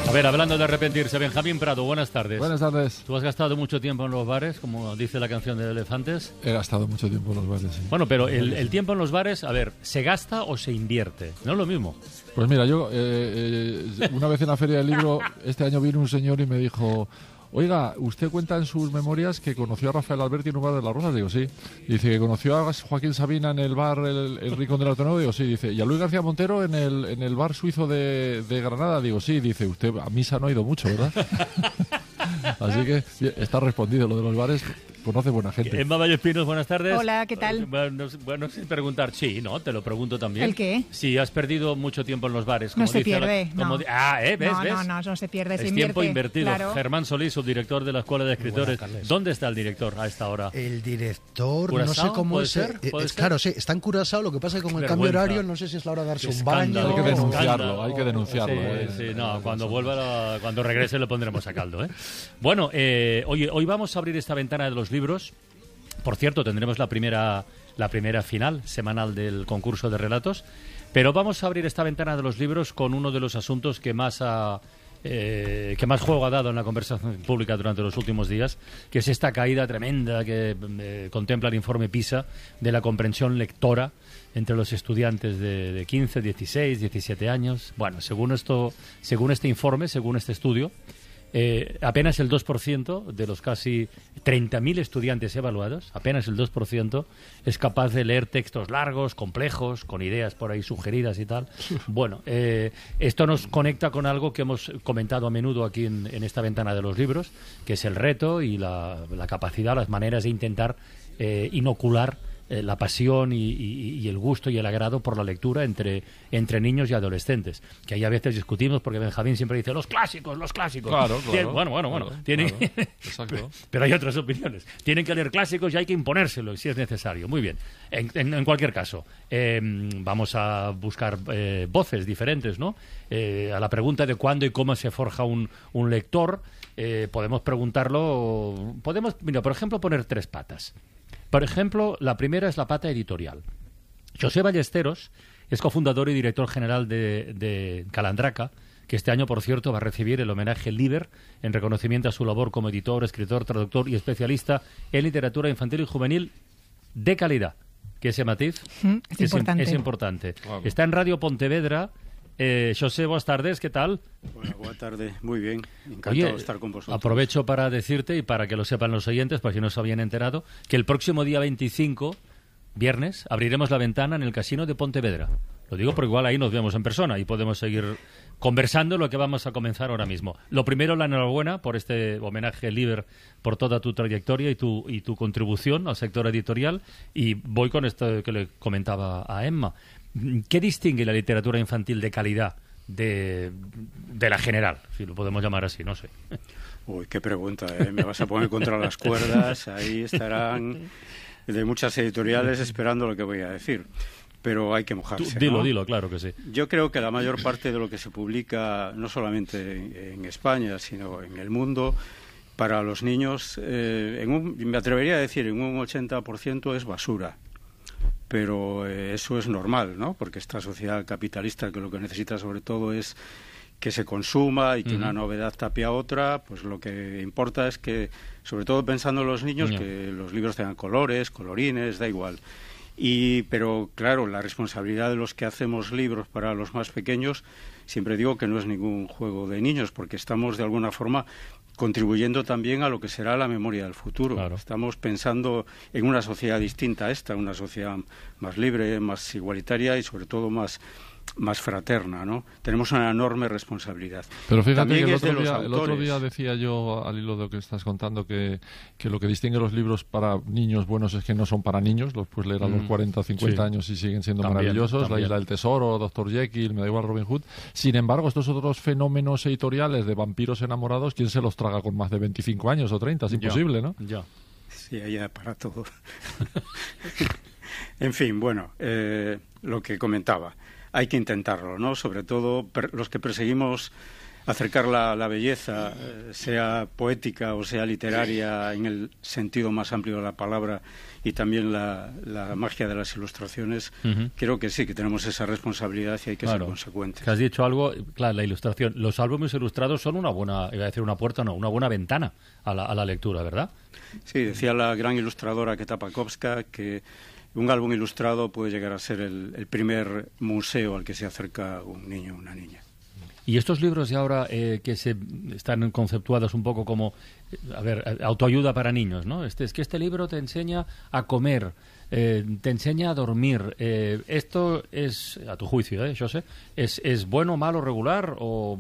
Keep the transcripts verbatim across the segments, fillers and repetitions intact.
A ver, hablando de arrepentirse, Benjamín Prado, buenas tardes. Buenas tardes. ¿Tú has gastado mucho tiempo en los bares, como dice la canción de Elefantes? He gastado mucho tiempo en los bares, sí. Bueno, pero el, el tiempo en los bares, a ver, ¿se gasta o se invierte? No es lo mismo. Pues mira, yo eh, eh, una vez en la Feria del Libro, este año vino un señor y me dijo: oiga, usted cuenta en sus memorias que conoció a Rafael Alberti en un bar de Las Rozas. Digo, sí. Dice que conoció a Joaquín Sabina en el bar El, el Rincón del Autónomo. Digo, sí. Dice, y a Luis García Montero en el, en el bar suizo de, de Granada. Digo, sí. Dice, usted a misa no ha ido mucho, ¿verdad? Así que está respondido lo de los bares. Conoce buena gente. Emma Vallespinos, buenas tardes. Hola, ¿qué tal? Bueno, bueno, sin preguntar, sí, ¿no? Te lo pregunto también. ¿El qué? Si has perdido mucho tiempo en los bares. Como No se dice pierde, la, como no. di- ah, ¿eh? ¿Ves? No, ¿ves? no, no, no se pierde, Es se tiempo invierte, invertido. claro. Germán Solís, subdirector de la Escuela de Escritores. Buenas, ¿Dónde está el director a esta hora? El director, no ¿Curazao? sé cómo ¿Puede es. ser? eh, ¿Puede es- ser? Claro, sí, está en Curazao. Lo que pasa es que con el cambio Vergüenza. horario, no sé si es la hora de darse Qué un baño. escándalo. Hay que denunciarlo, Escándalo. hay que denunciarlo. Sí, eh. sí, no, cuando vuelva, la- cuando regrese lo pondremos a caldo, ¿eh? Bueno, eh, oye, hoy vamos a abrir esta ventana de los libros. Por cierto, tendremos la primera, la primera final semanal del concurso de relatos, pero vamos a abrir esta ventana de los libros con uno de los asuntos que más ha, eh, que más juego ha dado en la conversación pública durante los últimos días, que es esta caída tremenda que eh, contempla el informe PISA de la comprensión lectora entre los estudiantes de, de quince, dieciséis, diecisiete años. Bueno, según esto, según este informe, según este estudio, Eh, apenas el dos por ciento de los casi treinta mil estudiantes evaluados, apenas el dos por ciento es capaz de leer textos largos, complejos, con ideas por ahí sugeridas y tal. Bueno, eh, esto nos conecta con algo que hemos comentado a menudo aquí en, en esta ventana de los libros, que es el reto y la, la capacidad, las maneras de intentar eh, inocular Eh, la pasión y, y, y el gusto y el agrado por la lectura entre, entre niños y adolescentes. Que ahí a veces discutimos porque Benjamín siempre dice los clásicos, los clásicos. Claro, claro. Tien- bueno, bueno, bueno. Claro, tienen... claro. Exacto. Pero hay otras opiniones. Tienen que leer clásicos y hay que imponérselo si es necesario. Muy bien. En, en, en cualquier caso, eh, vamos a buscar eh, voces diferentes, ¿no? Eh, a la pregunta de cuándo y cómo se forja un, un lector, eh, podemos preguntarlo... Podemos, mira, por ejemplo, poner tres patas. Por ejemplo, la primera es la pata editorial. José Ballesteros es cofundador y director general de, de Calandraca, que este año, por cierto, va a recibir el homenaje Liber en reconocimiento a su labor como editor, escritor, traductor y especialista en literatura infantil y juvenil de calidad. Que ese matiz Mm, es importante. Es importante. Claro. Está en Radio Pontevedra. Eh, José, buenas tardes, ¿qué tal? Bueno, buena tarde, muy bien, encantado Oye, de estar con vosotros. aprovecho para decirte, y para que lo sepan los oyentes, para si no se habían enterado, que el próximo día veinticinco, viernes, abriremos la ventana en el Casino de Pontevedra. Lo digo porque igual ahí nos vemos en persona y podemos seguir conversando lo que vamos a comenzar ahora mismo. Lo primero, la enhorabuena por este homenaje Liber, por toda tu trayectoria y tu, y tu contribución al sector editorial. Y voy con esto que le comentaba a Emma. ¿Qué distingue la literatura infantil de calidad de, de la general? Si lo podemos llamar así, no sé. Uy, qué pregunta, ¿eh? Me vas a poner contra las cuerdas, ahí estarán de muchas editoriales esperando lo que voy a decir. Pero hay que Tú, mojarse, dilo, ¿no? dilo, claro que sí. Yo creo que la mayor parte de lo que se publica, no solamente en, en España, sino en el mundo, para los niños, eh, en un, me atrevería a decir, en un ochenta por ciento es basura. Pero eh, eso es normal, ¿no? Porque esta sociedad capitalista que lo que necesita sobre todo es que se consuma y que Uh-huh. una novedad tape a otra, pues lo que importa es que, sobre todo pensando en los niños, Yeah. que los libros tengan colores, colorines, da igual. Y, pero claro, la responsabilidad de los que hacemos libros para los más pequeños, siempre digo que no es ningún juego de niños, porque estamos de alguna forma contribuyendo también a lo que será la memoria del futuro. Claro. Estamos pensando en una sociedad distinta a esta, una sociedad más libre, más igualitaria y sobre todo más más fraterna, ¿no? Tenemos una enorme responsabilidad. Pero fíjate También que el es de otro, los día, el otro autores. día decía yo, al hilo de lo que estás contando, que, que lo que distingue los libros para niños buenos es que no son para niños, los puedes leer a los Mm, cuarenta o cincuenta sí. años y siguen siendo También, maravillosos. también. La Isla del Tesoro, doctor Jekyll, me da igual Robin Hood. Sin embargo, estos otros fenómenos editoriales de vampiros enamorados, ¿quién se los traga con más de veinticinco años o treinta? Es imposible, ¿no? Ya. Sí, hay para todo. En fin, bueno, eh, lo que comentaba. Hay que intentarlo, ¿no? Sobre todo per- los que perseguimos acercar la, la belleza, eh, sea poética o sea literaria en el sentido más amplio de la palabra, y también la, la magia de las ilustraciones, uh-huh. creo que sí, que tenemos esa responsabilidad y hay que claro, ser consecuentes. Que has dicho algo, claro, la ilustración. Los álbumes ilustrados son una buena, iba a decir una puerta, no, una buena ventana a la, a la lectura, ¿verdad? Sí, decía la gran ilustradora Keta Pakovska que un álbum ilustrado puede llegar a ser el, el primer museo al que se acerca un niño o una niña. Y estos libros de ahora eh, que se están conceptuados un poco como, a ver, autoayuda para niños, ¿no? Este, es que este libro te enseña a comer, eh, te enseña a dormir. Eh, esto es, a tu juicio, ¿eh? Yo sé, ¿es, es bueno, malo, regular o,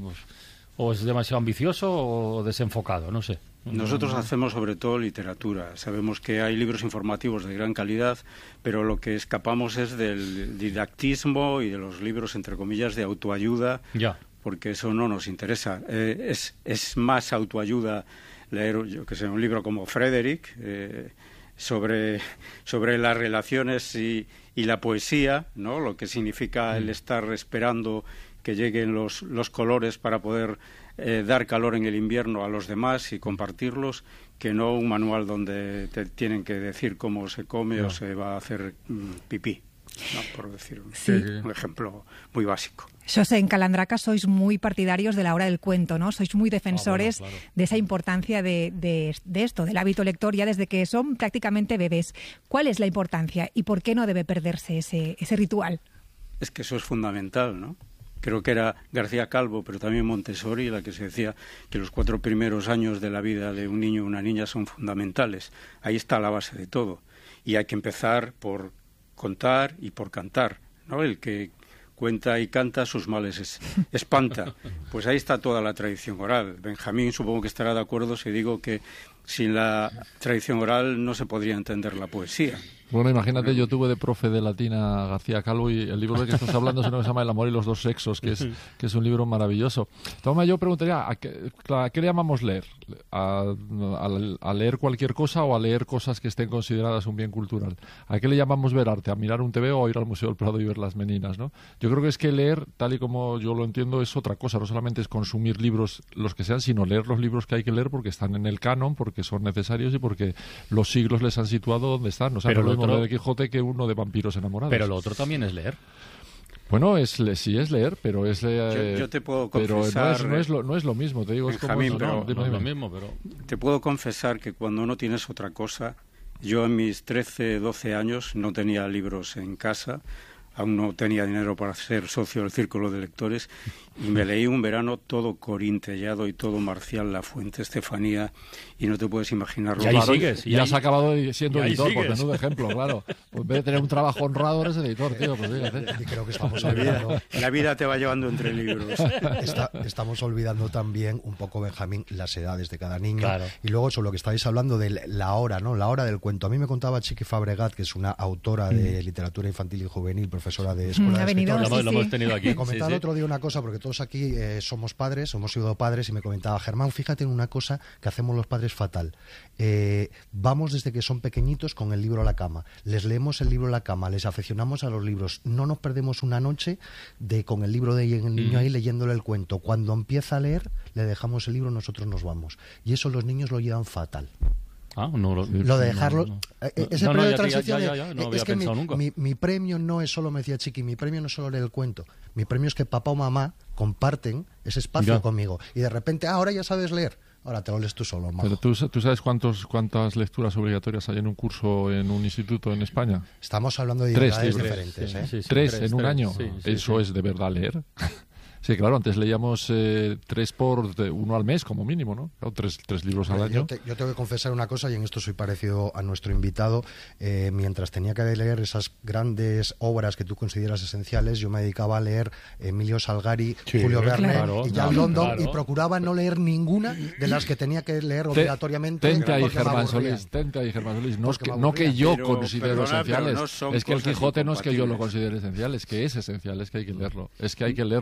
o es demasiado ambicioso o desenfocado? No sé. Nosotros hacemos sobre todo literatura. Sabemos que hay libros informativos de gran calidad, pero lo que escapamos es del didactismo y de los libros, entre comillas, de autoayuda. Ya. Porque eso no nos interesa. Eh, es, es más autoayuda leer, yo que sé, un libro como Frederick, eh, sobre, sobre las relaciones y, y la poesía, ¿no? Lo que significa el estar esperando que lleguen los, los colores para poder eh, dar calor en el invierno a los demás y compartirlos, que no un manual donde te tienen que decir cómo se come no. o se va a hacer mm, pipí. No, por decir un, sí. un ejemplo muy básico. José, en Calandraca sois muy partidarios de la hora del cuento, ¿no? Sois muy defensores ah, bueno, claro. de esa importancia de, de, de esto, del hábito lector, ya desde que son prácticamente bebés. ¿Cuál es la importancia y por qué no debe perderse ese, ese ritual? Es que eso es fundamental, ¿no? Creo que era García Calvo, pero también Montessori, la que se decía que los cuatro primeros años de la vida de un niño o una niña son fundamentales. Ahí está la base de todo. Y hay que empezar por contar y por cantar, ¿no? El que cuenta y canta sus males es, espanta. Pues ahí está toda la tradición oral. Benjamín supongo que estará de acuerdo si digo que sin la tradición oral no se podría entender la poesía. Bueno, imagínate, yo tuve de profe de latín a García Calvo y el libro del que estás hablando es uno que se llama El amor y los dos sexos, que es, que es un libro maravilloso. Toma, yo preguntaría, ¿a qué, ¿a qué le llamamos leer? ¿A, a, ¿A leer cualquier cosa o a leer cosas que estén consideradas un bien cultural? ¿A qué le llamamos ver arte? ¿A mirar un T V o a ir al Museo del Prado y ver las meninas, ¿no? Yo creo que es que leer, tal y como yo lo entiendo, es otra cosa. No solamente es consumir libros, los que sean, sino leer los libros que hay que leer porque están en el canon, porque son necesarios y porque los siglos les han situado donde están. O sea, pero no lo otro... de Quijote que uno de vampiros enamorados. Pero lo otro también es leer. Bueno, es sí es leer, pero es eh, yo, yo te puedo confesar, pero no es, no es lo no es lo mismo, te digo, Benjamín, es como pero, no, no, no es lo mismo, pero te puedo confesar que cuando no tienes otra cosa, yo en mis trece, doce años no tenía libros en casa, aún no tenía dinero para ser socio del Círculo de Lectores, y me leí un verano todo Corintellado y todo Marcial Lafuente, Estefanía, y no te puedes imaginar. Y ahí claro, sigues. Y, y has acabado siendo editor, sigues. por menudo ejemplo, claro. Pues en vez de tener un trabajo honrado, eres editor, tío. Pues fíjate. Y creo que estamos olvidando... La vida te va llevando entre libros. Está, estamos olvidando también un poco, Benjamín, las edades de cada niño. Claro. Y luego sobre lo que estáis hablando de la hora, ¿no? La hora del cuento. A mí me contaba Chiqui Fabregat, que es una autora de literatura infantil y juvenil, profesora de Escuela de Escritores. Lo, lo hemos tenido aquí. Me comentaba sí, el otro día una cosa, porque todos aquí eh, somos padres, hemos sido padres, y me comentaba, Germán, fíjate en una cosa que hacemos los padres fatal. Eh, vamos desde que son pequeñitos con el libro a la cama. Les leemos el libro a la cama, les aficionamos a los libros. No nos perdemos una noche de con el libro de el niño mm. ahí leyéndole el cuento. Cuando empieza a leer, le dejamos el libro, nosotros nos vamos. Y eso los niños lo llevan fatal. Ah, no, lo, lo de dejarlo, no, no. ese no, periodo no, de ya, transición, ya, ya, ya, no es había que mi, nunca. Mi, mi premio no es solo, me decía Chiqui, mi premio no es solo leer el cuento, mi premio es que papá o mamá comparten ese espacio ya. conmigo, y de repente, ah, ahora ya sabes leer, ahora te lo lees tú solo, majo. Pero tú, tú sabes cuántos, cuántas lecturas obligatorias hay en un curso en un instituto en España. Estamos hablando de tres, edades tres, diferentes, sí, ¿eh? sí, sí, tres, tres en un tres, año, sí, sí, eso sí. es de verdad leer. Sí, claro, antes leíamos eh, tres por de, uno al mes como mínimo, ¿no? Claro, tres, tres libros al yo año. Te, yo tengo que confesar una cosa, y en esto soy parecido a nuestro invitado. Eh, mientras tenía que leer esas grandes obras que tú consideras esenciales, yo me dedicaba a leer Emilio Salgari, sí, Julio Verne claro, y Jack claro, London, claro. y procuraba no leer ninguna de las que tenía que leer obligatoriamente. Tente ahí, Germán Solís, tente ahí, Germán Solís. No, es que, no que yo pero, considero perdona, esenciales, no es que el Quijote no es que yo lo considere esencial, es que es esencial, es que hay que leerlo, es que hay que leerlo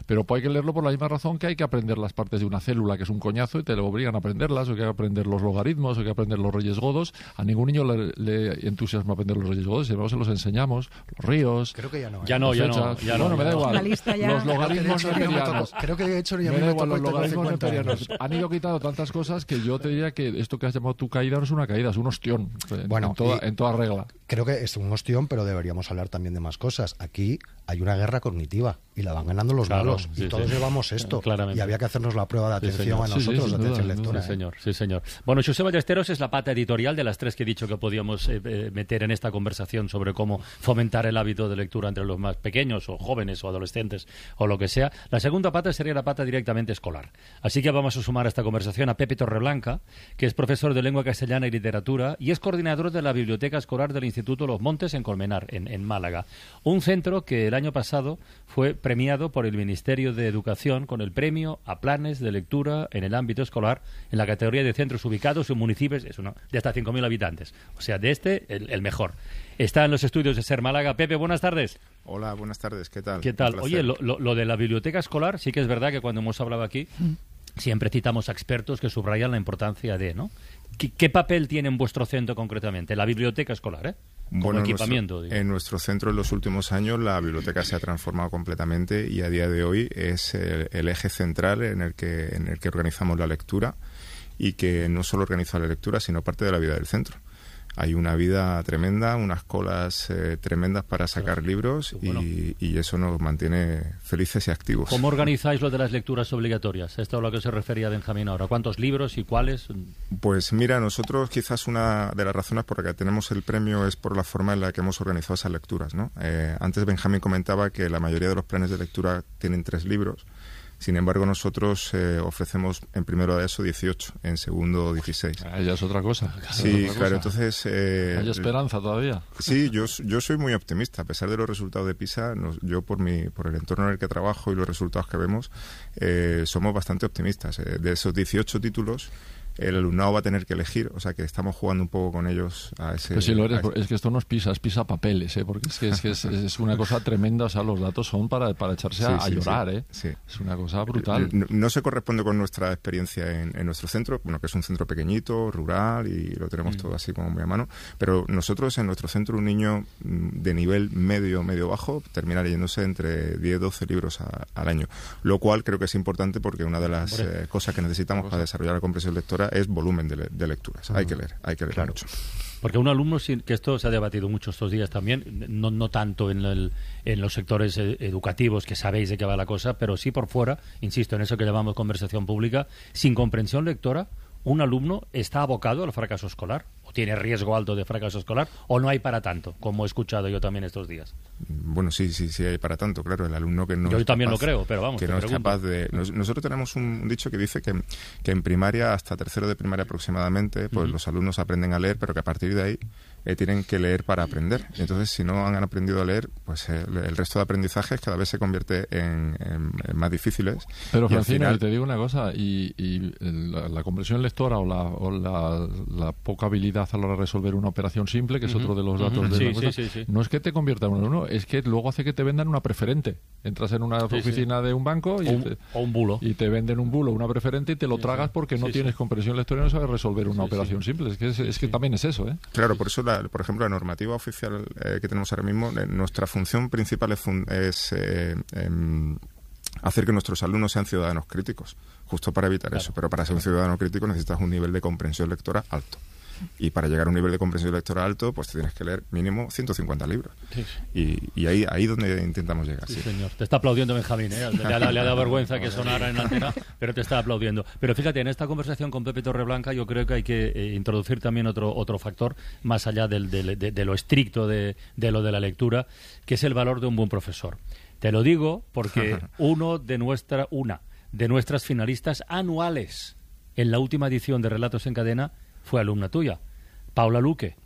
Pero pues hay que leerlo por la misma razón que hay que aprender las partes de una célula, que es un coñazo, y te lo obligan a aprenderlas, o que hay que aprender los logaritmos, o que hay que aprender los reyes godos. A ningún niño le, le entusiasma aprender los reyes godos, y luego se los enseñamos, los ríos. Creo que ya no. ¿eh? Ya no, ya no, ya no. Bueno, me da igual. La lista ya. Los logaritmos neperianos. Creo que de hecho ya Me me da igual, tocó los con logaritmos cincuenta neperianos. años. Han ido quitando tantas cosas que yo te diría que esto que has llamado tu caída no es una caída, es un ostión. En, Bueno, en toda, y- en toda regla. Creo que es un ostión, pero deberíamos hablar también de más cosas. Aquí hay una guerra cognitiva y la van ganando los Claro, malos. sí, y todos sí. llevamos esto. Claramente. Y había que hacernos la prueba de Sí, atención señor. a Sí, sí, nosotros, sin de atención duda, lectora. Sí, ¿eh? señor, sí, señor. Bueno, José Ballesteros es la pata editorial de las tres que he dicho que podíamos eh, eh, meter en esta conversación sobre cómo fomentar el hábito de lectura entre los más pequeños o jóvenes o adolescentes o lo que sea. La segunda pata sería la pata directamente escolar. Así que vamos a sumar a esta conversación a Pepe Torreblanca, que es profesor de lengua castellana y literatura y es coordinador de la Biblioteca Escolar del Instituto Los Montes en Colmenar, en, en Málaga. Un centro que el año pasado fue premiado por el Ministerio de Educación con el premio a planes de lectura en el ámbito escolar en la categoría de centros ubicados en municipios es uno, de hasta cinco mil habitantes. O sea, de este, el, el mejor. Está en los estudios de Ser Málaga. Pepe, buenas tardes. Hola, buenas tardes, ¿qué tal? ¿Qué Un tal? placer. Oye, lo, lo, lo de la biblioteca escolar, sí que es verdad que cuando hemos hablado aquí, siempre citamos a expertos que subrayan la importancia de, ¿no? ¿Qué, qué papel tiene en vuestro centro concretamente? La biblioteca escolar, ¿eh? Como Bueno, en equipamiento. nuestro, digo. en nuestro centro en los últimos años la biblioteca se ha transformado completamente y a día de hoy es el, el eje central en el que en el que organizamos la lectura y que no solo organiza la lectura sino parte de la vida del centro. Hay una vida tremenda, unas colas eh, tremendas para sacar Claro. libros Bueno. y, y eso nos mantiene felices y activos. ¿Cómo organizáis lo de las lecturas obligatorias? Esto es a lo que se refería Benjamín ahora. ¿Cuántos libros y cuáles? Pues mira, nosotros quizás una de las razones por las que tenemos el premio es por la forma en la que hemos organizado esas lecturas, ¿no? Eh, antes Benjamín comentaba que la mayoría de los planes de lectura tienen tres libros. Sin embargo, nosotros eh, ofrecemos en primero de eso dieciocho, en segundo dieciséis. Ah, ya es otra cosa. Sí, Es otra claro, cosa. entonces... Eh, Hay esperanza todavía. Sí, yo, yo soy muy optimista. A pesar de los resultados de PISA, nos- yo por mi por el entorno en el que trabajo y los resultados que vemos, eh, somos bastante optimistas. Eh, de esos dieciocho títulos, el alumnado va a tener que elegir, o sea que estamos jugando un poco con ellos a ese... Pues sí, lo eres, a ese- es que esto no es pisa, es pisa papeles, ¿eh? Porque es que, es, que es, es una cosa tremenda, o sea, los datos son para, para echarse a, Sí, a sí, llorar, sí, ¿eh? sí. Es una cosa brutal. No, no se corresponde con nuestra experiencia en, en nuestro centro, bueno, que es un centro pequeñito, rural, y lo tenemos todo así como muy a mano, pero nosotros en nuestro centro un niño mm, de nivel medio, medio bajo, termina leyéndose entre diez, doce libros a- al año, lo cual creo que es importante porque una de las Hombre. eh, cosas que necesitamos para desarrollar la comprensión lectora es volumen de, le- de lecturas. Hay que leer, hay que leer mucho. Porque un alumno, sin- que esto se ha debatido mucho estos días también, no, no tanto en, el- en los sectores eh, educativos, que sabéis de qué va la cosa, pero sí por fuera, insisto, en eso que llamamos conversación pública, sin comprensión lectora, un alumno está abocado al fracaso escolar, o tiene riesgo alto de fracaso escolar, o no hay para tanto, como he escuchado yo también estos días. Bueno, sí, sí, sí hay para tanto, claro, el alumno que no Yo es también lo capaz- creo, pero vamos, que te no es pregunto. capaz de... nos- nosotros tenemos un, un dicho que dice que, que en primaria, hasta tercero de primaria aproximadamente, pues los alumnos aprenden a leer, pero que a partir de ahí eh, tienen que leer para aprender. Entonces, si no han aprendido a leer, pues eh, el resto de aprendizajes cada vez se convierte en, en- en más difíciles. Pero, Y al Francino, final- y te digo una cosa, y, y la, la comprensión lectora o, la, o la, la poca habilidad a la hora de resolver una operación simple, que es Ujú, otro de los ujú. datos de Sí, la sí, cosa, sí, sí. no es que te convierta en uno, es que luego hace que te vendan una preferente. Entras en una Sí, oficina de un banco y, O un, te, o un bulo. y te venden un bulo, una preferente y te lo tragas porque no Sí, tienes sí. comprensión lectora y no sabes resolver una Sí, operación sí. simple. Es que, es, es que también es eso, ¿eh? Claro, por eso, la- por ejemplo, la normativa oficial eh, que tenemos ahora mismo, eh, nuestra función principal es, fun- es, eh, em, hacer que nuestros alumnos sean ciudadanos críticos, justo para evitar eso. Pero para ser un ciudadano crítico necesitas un nivel de comprensión lectora alto. Y para llegar a un nivel de comprensión lectora alto, pues te tienes que leer mínimo ciento cincuenta libros. Sí, sí. Y, y ahí ahí donde intentamos llegar. Sí, sí. señor. Te está aplaudiendo Benjamín, ¿eh? Le ha, le ha dado vergüenza que sonara en la antena, pero te está aplaudiendo. Pero fíjate, en esta conversación con Pepe Torreblanca yo creo que hay que eh, introducir también otro otro factor, más allá del, del- de, de lo estricto de, de lo de la lectura, que es el valor de un buen profesor. Te lo digo porque uno de nuestra, una de nuestras finalistas anuales en la última edición de Relatos en Cadena fue alumna tuya, Paula Luque.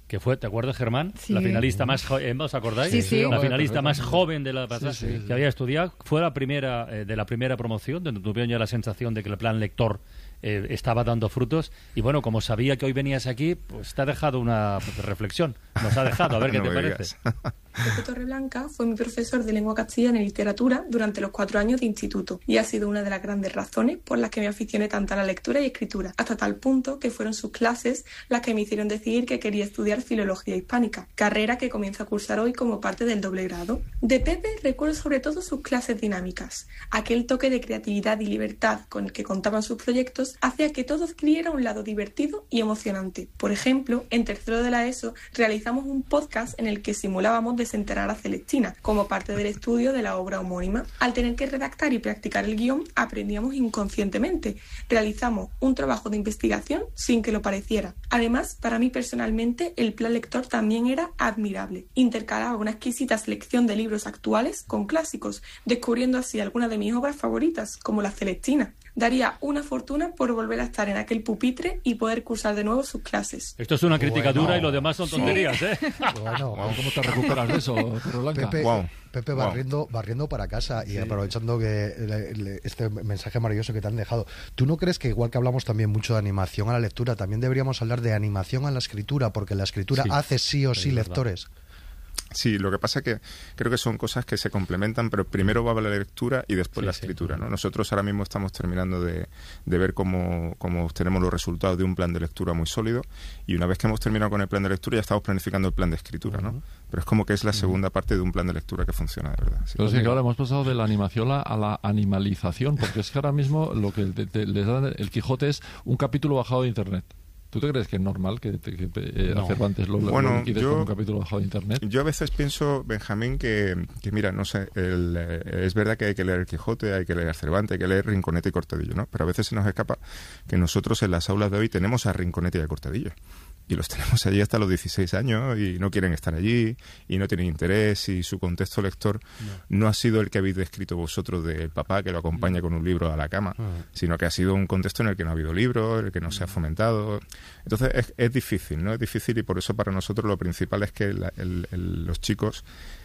que fue, ¿te acuerdas, Germán? Sí. La finalista más joven, ¿os acordáis? Sí, sí. La finalista más joven de la pasada, Sí, sí, sí. que había estudiado, fue la primera eh, de la primera promoción, donde tuvieron ya la sensación de que el plan lector eh, estaba dando frutos. Y bueno, como sabía que hoy venías aquí, pues te ha dejado una reflexión. Nos ha dejado, a ver qué No te me parece. digas. Pepe Torreblanca fue mi profesor de lengua castellana y literatura durante los cuatro años de instituto y ha sido una de las grandes razones por las que me aficioné tanto a la lectura y escritura, hasta tal punto que fueron sus clases las que me hicieron decidir que quería estudiar filología hispánica, carrera que comienzo a cursar hoy como parte del doble grado. De Pepe recuerdo sobre todo sus clases dinámicas. Aquel toque de creatividad y libertad con el que contaban sus proyectos hacía que todo adquiriera un lado divertido y emocionante. Por ejemplo, en tercero de la ESO realizamos un podcast en el que simulábamos desenterrar a Celestina como parte del estudio de la obra homónima. Al tener que redactar y practicar el guión, aprendíamos inconscientemente. Realizamos un trabajo de investigación sin que lo pareciera. Además, para mí personalmente, el plan lector también era admirable. Intercalaba una exquisita selección de libros actuales con clásicos, descubriendo así algunas de mis obras favoritas, como la Celestina. Daría una fortuna por volver a estar en aquel pupitre y poder cursar de nuevo sus clases. Esto es una crítica Bueno. dura y lo demás son tonterías, ¿eh? Bueno, ¿Cómo te recuperas de eso, Torreblanca? Pepe, Wow. Pepe Wow. barriendo, barriendo para casa y aprovechando que le- le- este mensaje maravilloso que te han dejado. ¿Tú no crees que igual que hablamos también mucho de animación a la lectura, también deberíamos hablar de animación a la escritura? Porque la escritura Sí, hace sí o sí es verdad. lectores. Sí, lo que pasa es que creo que son cosas que se complementan, pero primero va la lectura y después Sí, la sí. escritura, ¿no? Nosotros ahora mismo estamos terminando de, de ver cómo, cómo obtenemos los resultados de un plan de lectura muy sólido, y una vez que hemos terminado con el plan de lectura ya estamos planificando el plan de escritura, ¿no? Pero es como que es la segunda parte de un plan de lectura que funciona de verdad. Sí. Pero sí que ahora hemos pasado de la animación a a la animalización, porque es que ahora mismo lo que te- te- les dan el Quijote es un capítulo bajado de Internet. ¿Tú te crees que es normal que, te- que eh, No. a Cervantes lo, lo Bueno, liquides yo- con un capítulo bajado de Internet? Yo a veces pienso, Benjamín, que, que mira, no sé, el, eh, es verdad que hay que leer el Quijote, hay que leer Cervantes, hay que leer Rinconete y Cortadillo, ¿no? Pero a veces se nos escapa que nosotros en las aulas de hoy tenemos a Rinconete y a Cortadillo. Y los tenemos allí hasta los dieciséis años y no quieren estar allí y no tienen interés, y su contexto lector no, no ha sido el que habéis descrito vosotros del papá que lo acompaña con un libro a la cama, sino que ha sido un contexto en el que no ha habido libros, en el que no se ha fomentado. Entonces es, es difícil, ¿no? Es difícil, y por eso para nosotros lo principal es que la- el- el- los chicos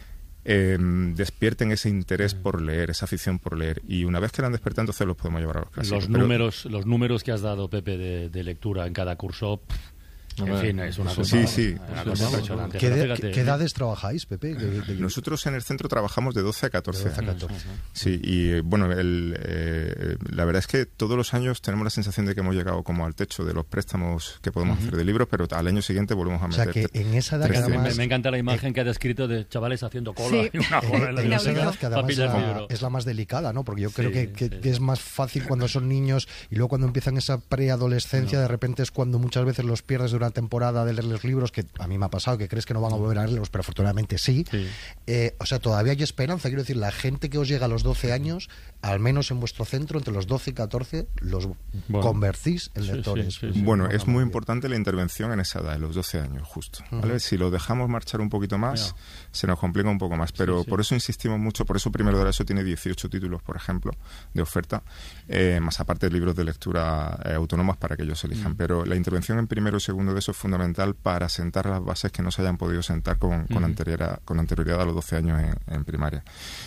eh, despierten ese interés por leer, esa afición por leer. Y una vez que la han despertado, entonces los podemos llevar a los clásicos. Los Pero- números, los números que has dado, Pepe, de, de lectura en cada curso, pff, en Hombre, fin, es una sí, cosa, sí. una Pues cosa vamos, impresionante. ¿Qué, Pero de- fíjate, qué- qué edades trabajáis, Pepe? ¿De- de- Nosotros en el centro trabajamos de doce a catorce de doce a años. catorce? Sí, y eh, bueno, el, eh, la verdad es que todos los años tenemos la sensación de que hemos llegado como al techo de los préstamos que podemos hacer de libros, pero al año siguiente volvemos a O sea, meter. que en esa edad que trece. Me, además... me encanta la imagen que ha descrito de chavales haciendo cola Sí. y una cola en la en esa biblioteca edad que para además es pillar la, libro. es la más delicada, ¿no? Porque yo Sí, creo que, que- sí, que sí. es más fácil cuando son niños, y luego cuando empiezan esa preadolescencia, de repente es cuando muchas veces los pierdes durante una temporada de leer los libros, que a mí me ha pasado, que crees que no van a volver a leerlos, pero afortunadamente sí. Sí. Eh, o sea, todavía hay esperanza. Quiero decir, la gente que os llega a los doce años, al menos en vuestro centro, entre los doce y catorce, los Bueno. convertís en Sí, sí, lectores. sí, sí. Bueno, Bueno, es muy bien. importante la intervención en esa edad, en los doce años, justo. ¿vale? Si lo dejamos marchar un poquito más, Ya. se nos complica un poco más. Pero Sí, sí. por eso insistimos mucho, por eso Primero de la ESO tiene dieciocho títulos, por ejemplo, de oferta, eh, más aparte de libros de lectura eh, autónomos para que ellos elijan. Pero la intervención en primero y segundo de eso es fundamental para sentar las bases que no se hayan podido sentar con, con, Ujú. anterioridad, con anterioridad a los doce años en, en primaria.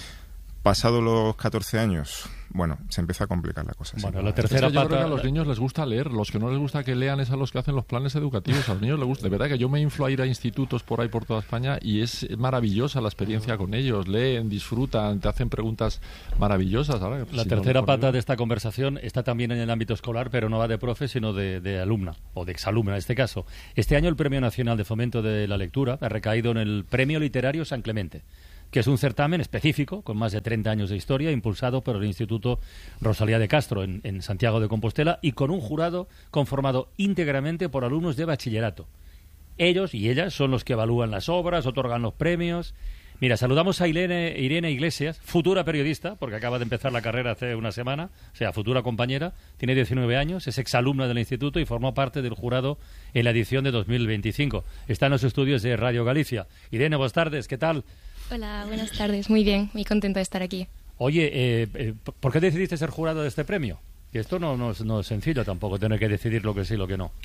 Pasado los catorce años, bueno, se empieza a complicar la cosa. sí. Bueno, la Es que tercera yo creo que pata... a los niños les gusta leer, los que no les gusta que lean es a los que hacen los planes educativos, a los niños les gusta. De verdad que yo me inflo a ir a institutos por ahí por toda España y es maravillosa la experiencia con ellos, leen, disfrutan, te hacen preguntas maravillosas. Ahora, La si no, tercera por pata libro. de esta conversación está también en el ámbito escolar, pero no va de profe, sino de, de alumna, o de exalumna en este caso. Este año el Premio Nacional de Fomento de la Lectura ha recaído en el Premio Literario San Clemente, que es un certamen específico, con más de treinta años de historia, impulsado por el Instituto Rosalía de Castro, en, en Santiago de Compostela, y con un jurado conformado íntegramente por alumnos de bachillerato. Ellos y ellas son los que evalúan las obras, otorgan los premios. Mira, saludamos a Irene, Irene Iglesias, futura periodista, porque acaba de empezar la carrera hace una semana, o sea, futura compañera, tiene diecinueve años, es exalumna del instituto y formó parte del jurado en la edición de dos mil veinticinco. Está en los estudios de Radio Galicia. Irene, buenas tardes, ¿qué tal? Hola, buenas tardes. Muy bien, muy contenta de estar aquí. Oye, eh, eh, ¿por qué decidiste ser jurado de este premio? Que esto no, no, es, no es sencillo tampoco, tener que decidir lo que sí y lo que no.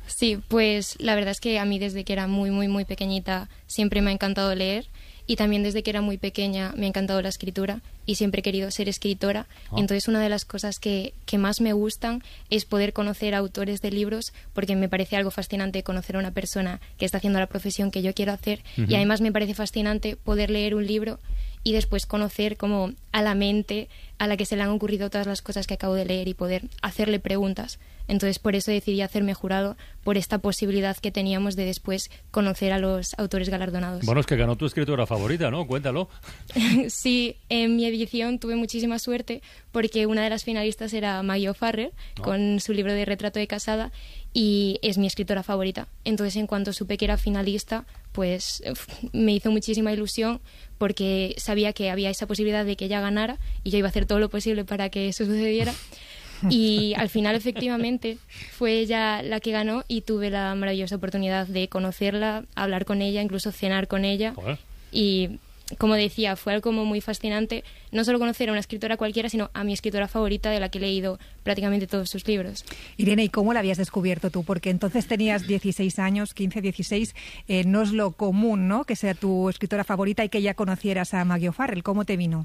Sí, pues la verdad es que a mí desde que era muy, muy, muy pequeñita siempre me ha encantado leer. Y también desde que era muy pequeña me ha encantado la escritura y siempre he querido ser escritora. Oh. Entonces una de las cosas que, que más me gustan es poder conocer a autores de libros, porque me parece algo fascinante conocer a una persona que está haciendo la profesión que yo quiero hacer. Uh-huh. Y además me parece fascinante poder leer un libro y después conocer como a la mente a la que se le han ocurrido todas las cosas que acabo de leer y poder hacerle preguntas. Entonces por eso decidí hacerme jurado, por esta posibilidad que teníamos de después conocer a los autores galardonados. Bueno, es que ganó tu escritora favorita, ¿no? Cuéntalo. Sí, en mi edición tuve muchísima suerte porque una de las finalistas era Maggie O'Farrell, ¿no? Con su libro de Retrato de casada, y es mi escritora favorita. Entonces en cuanto supe que era finalista, pues uf, me hizo muchísima ilusión porque sabía que había esa posibilidad de que ella ganara y yo iba a hacer todo lo posible para que eso sucediera. Y al final, efectivamente, fue ella la que ganó y tuve la maravillosa oportunidad de conocerla, hablar con ella, incluso cenar con ella. Joder. Y, como decía, fue algo como muy fascinante, no solo conocer a una escritora cualquiera, sino a mi escritora favorita, de la que he leído prácticamente todos sus libros. Irene, ¿y cómo la habías descubierto tú? Porque entonces tenías dieciséis años, quince, dieciséis, eh, no es lo común, ¿no?, que sea tu escritora favorita y que ya conocieras a Maggie O'Farrell. ¿Cómo te vino?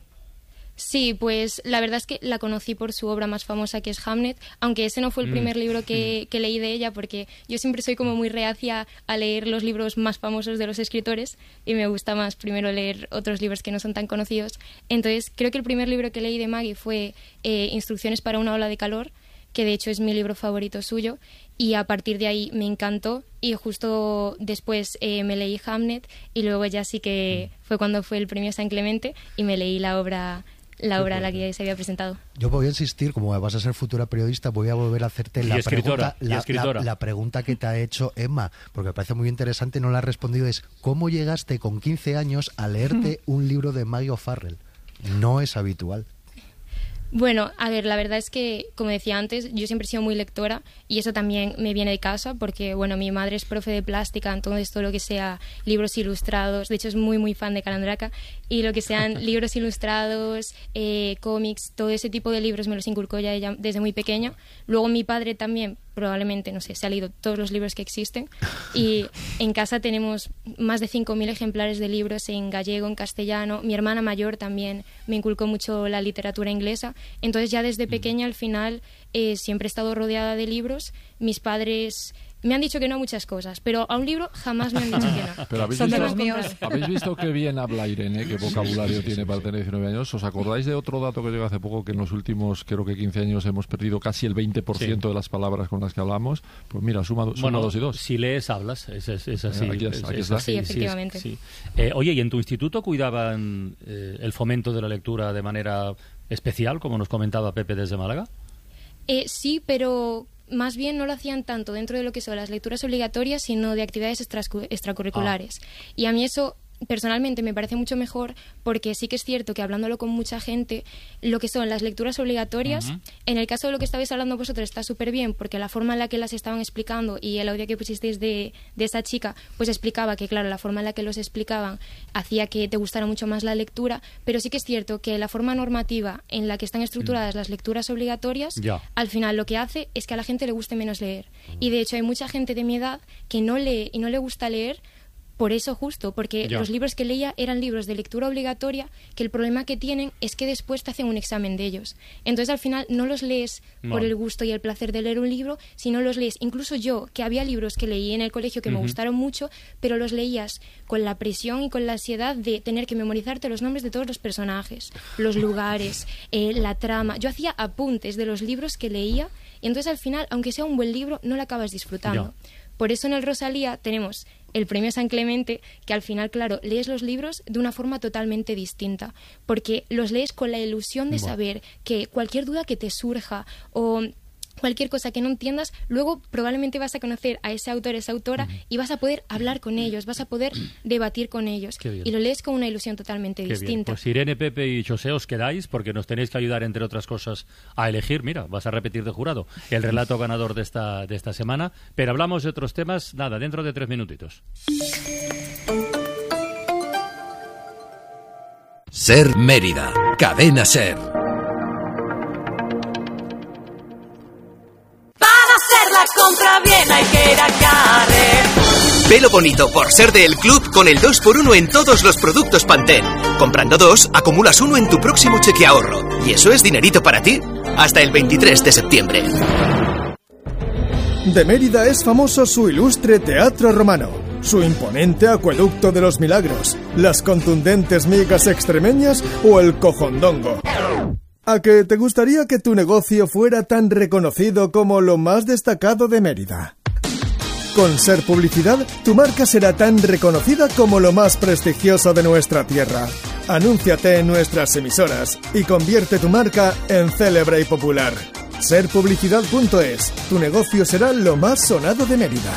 Sí, pues la verdad es que la conocí por su obra más famosa, que es Hamnet, aunque ese no fue el primer mm. libro que, que leí de ella, porque yo siempre soy como muy reacia a leer los libros más famosos de los escritores y me gusta más primero leer otros libros que no son tan conocidos. Entonces creo que el primer libro que leí de Maggie fue eh, Instrucciones para una ola de calor, que de hecho es mi libro favorito suyo, y a partir de ahí me encantó, y justo después eh, me leí Hamnet, y luego ya sí que fue cuando fue el premio San Clemente y me leí la obra la obra a la que se había presentado. Yo voy a insistir, como vas a ser futura periodista, voy a volver a hacerte la pregunta, la, la, la pregunta que te ha hecho Emma, porque me parece muy interesante, no la has respondido, es ¿cómo llegaste con quince años a leerte un libro de Maggie O'Farrell? No es habitual. Bueno, a ver, la verdad es que, como decía antes, yo siempre he sido muy lectora y eso también me viene de casa porque, bueno, mi madre es profe de plástica, entonces todo lo que sea libros ilustrados, de hecho es muy, muy fan de Calandraca, y lo que sean libros ilustrados, eh, cómics, todo ese tipo de libros me los inculcó ya ella desde muy pequeña. Luego mi padre también, probablemente, no sé, se ha leído todos los libros que existen y en casa tenemos más de cinco mil ejemplares de libros en gallego, en castellano. Mi hermana mayor también me inculcó mucho la literatura inglesa. Entonces ya desde pequeña al final eh, siempre he estado rodeada de libros. Mis padres me han dicho que no a muchas cosas, pero a un libro jamás me han dicho que no. Pero ¿habéis, visto, los míos. ¿Habéis visto qué bien habla Irene, qué vocabulario sí, tiene sí, para sí. tener diecinueve años? ¿Os acordáis de otro dato que llegó hace poco, que en los últimos, creo que quince años hemos perdido casi el veinte por ciento sí. de las palabras con las que hablamos? Pues mira, suma, suma bueno, dos y dos. Si lees, hablas, es, es, es así. Aquí es, aquí está. Sí, sí, efectivamente. Sí, sí. Eh, oye, ¿y en tu instituto cuidaban eh, el fomento de la lectura de manera especial, como nos comentaba Pepe desde Málaga? Eh, sí, pero más bien no lo hacían tanto dentro de lo que son las lecturas obligatorias, sino de actividades extracurriculares. extracurriculares. Ah. Y a mí eso personalmente me parece mucho mejor porque sí que es cierto que hablándolo con mucha gente, lo que son las lecturas obligatorias, uh-huh. en el caso de lo que estabais hablando vosotros está súper bien porque la forma en la que las estaban explicando y el audio que pusisteis de, de esa chica, pues explicaba que claro, la forma en la que los explicaban hacía que te gustara mucho más la lectura, pero sí que es cierto que la forma normativa en la que están estructuradas uh-huh. las lecturas obligatorias, yeah. al final lo que hace es que a la gente le guste menos leer. Uh-huh. Y de hecho hay mucha gente de mi edad que no lee y no le gusta leer por eso justo, porque ya. los libros que leía eran libros de lectura obligatoria que el problema que tienen es que después te hacen un examen de ellos. Entonces al final no los lees no. por el gusto y el placer de leer un libro, sino los lees. Incluso yo, que había libros que leí en el colegio que uh-huh. me gustaron mucho, pero los leías con la presión y con la ansiedad de tener que memorizarte los nombres de todos los personajes, los lugares, eh, la trama. Yo hacía apuntes de los libros que leía y entonces al final, aunque sea un buen libro, no lo acabas disfrutando. Ya. Por eso en el Rosalía tenemos el premio San Clemente, que al final, claro, lees los libros de una forma totalmente distinta, porque los lees con la ilusión de bueno. saber que cualquier duda que te surja o cualquier cosa que no entiendas, luego probablemente vas a conocer a ese autor, esa autora, uh-huh. y vas a poder hablar con ellos, vas a poder debatir con ellos. Y lo lees con una ilusión totalmente Qué distinta. Bien. Pues Irene, Pepe y José, os quedáis porque nos tenéis que ayudar, entre otras cosas, a elegir, mira, vas a repetir de jurado, el relato ganador de esta, de esta semana. Pero hablamos de otros temas, nada, dentro de tres minutitos. Ser Mérida, Cadena Ser. compra bien hay que ir a Carrefour. Velo bonito por ser del club con el dos por uno en todos los productos Pantene. Comprando dos, acumulas uno en tu próximo cheque ahorro. Y eso es dinerito para ti. Hasta el veintitrés de septiembre. De Mérida es famoso su ilustre teatro romano, su imponente acueducto de los milagros, las contundentes migas extremeñas o el cojondongo. ¿A que te gustaría que tu negocio fuera tan reconocido como lo más destacado de Mérida? Con Ser Publicidad, tu marca será tan reconocida como lo más prestigioso de nuestra tierra. Anúnciate en nuestras emisoras y convierte tu marca en célebre y popular. ser publicidad punto es. Tu negocio será lo más sonado de Mérida.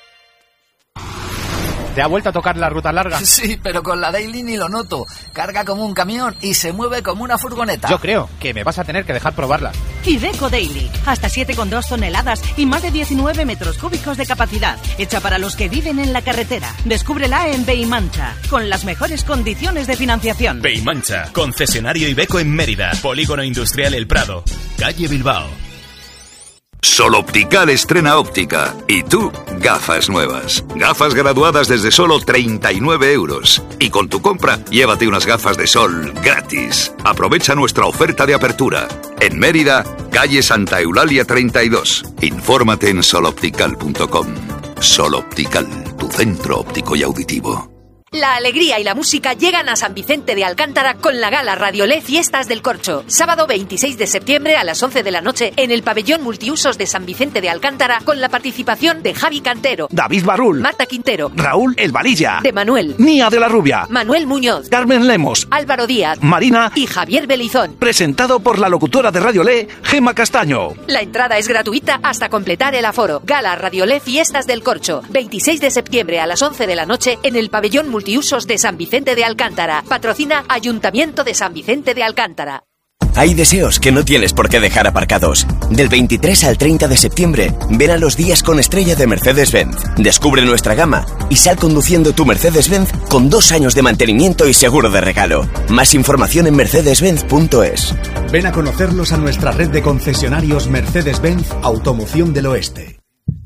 ¿Te ha vuelto a tocar la ruta larga? Sí, pero con la Daily ni lo noto. Carga como un camión y se mueve como una furgoneta. Yo creo que me vas a tener que dejar probarla. Iveco Daily. Hasta siete coma dos toneladas y más de diecinueve metros cúbicos de capacidad. Hecha para los que viven en la carretera. Descúbrela en Beimancha, con las mejores condiciones de financiación. Beimancha, concesionario Iveco en Mérida. Polígono Industrial El Prado. Calle Bilbao. Soloptical estrena óptica. Y tú, gafas nuevas. Gafas graduadas desde solo treinta y nueve euros. Y con tu compra, llévate unas gafas de sol gratis. Aprovecha nuestra oferta de apertura. En Mérida, calle Santa Eulalia treinta y dos. Infórmate en soloptical punto com. Soloptical, tu centro óptico y auditivo. La alegría y la música llegan a San Vicente de Alcántara con la gala Radiolé Fiestas del Corcho. Sábado veintiséis de septiembre a las once de la noche en el pabellón multiusos de San Vicente de Alcántara con la participación de Javi Cantero, David Barrul, Marta Quintero, Raúl El Valilla, de Manuel, Nia de la Rubia, Manuel Muñoz, Carmen Lemos, Álvaro Díaz, Marina y Javier Belizón. Presentado por la locutora de Radiolé, Gema Castaño. La entrada es gratuita hasta completar el aforo. Gala Radiolé Fiestas del Corcho. veintiséis de septiembre a las once de la noche en el pabellón multiusos de San Vicente de Alcántara. Patrocina Ayuntamiento de San Vicente de Alcántara. Hay deseos que no tienes por qué dejar aparcados. Del veintitrés al treinta de septiembre, ven a los días con estrella de Mercedes-Benz. Descubre nuestra gama y sal conduciendo tu Mercedes-Benz con dos años de mantenimiento y seguro de regalo. Más información en mercedes benz punto es. Ven a conocerlos a nuestra red de concesionarios Mercedes-Benz Automoción del Oeste.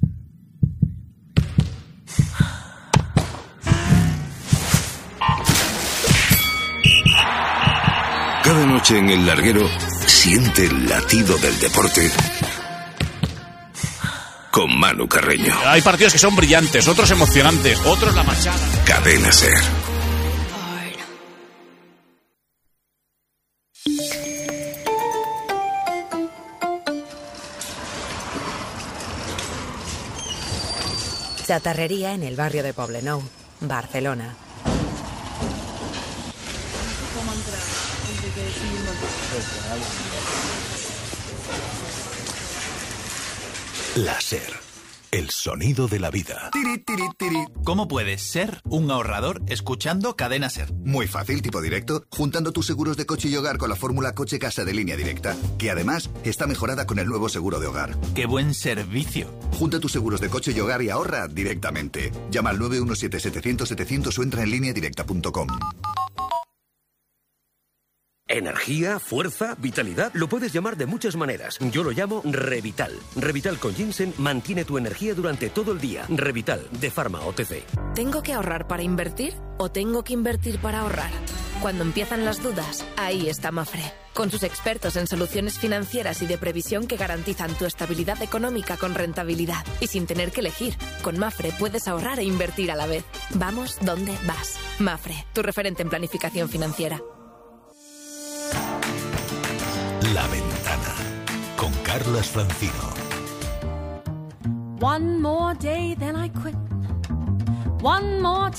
Cada noche en el larguero, siente el latido del deporte con Manu Carreño. Hay partidos que son brillantes, otros emocionantes, otros la machada. Cadena Ser. Chatarrería en el barrio de Poblenou, Barcelona. Láser, el sonido de la vida. ¿Cómo puedes ser un ahorrador escuchando Cadena Ser? Muy fácil, tipo directo, juntando tus seguros de coche y hogar con la fórmula Coche Casa de Línea Directa, que además está mejorada con el nuevo seguro de hogar. ¡Qué buen servicio! Junta tus seguros de coche y hogar y ahorra directamente. Llama al nueve uno siete, setecientos, setecientos o entra en línea directa punto com. Energía, fuerza, vitalidad, lo puedes llamar de muchas maneras. Yo lo llamo Revital. Revital con ginseng mantiene tu energía durante todo el día. Revital, de Pharma O T C. ¿Tengo que ahorrar para invertir o tengo que invertir para ahorrar? Cuando empiezan las dudas, ahí está Mafre. Con sus expertos en soluciones financieras y de previsión que garantizan tu estabilidad económica con rentabilidad. Y sin tener que elegir, con Mafre puedes ahorrar e invertir a la vez. Vamos donde vas. Mafre, tu referente en planificación financiera. La Ventana, con Carlas Francino. One more day, then I quit. One more